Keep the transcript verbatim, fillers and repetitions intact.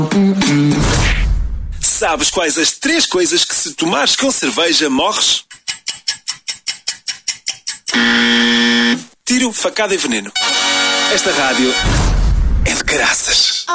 Sabes quais as três coisas que se tomares com cerveja morres? Tiro, facada e veneno. Esta rádio é de caraças.